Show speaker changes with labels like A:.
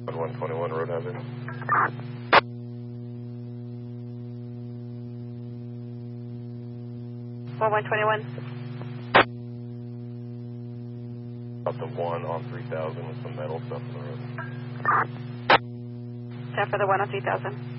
A: 121 road hazard.
B: 121.
A: Up to 1 on 3000 with some metal stuff in the road.
B: 10 for the 1 on 3000.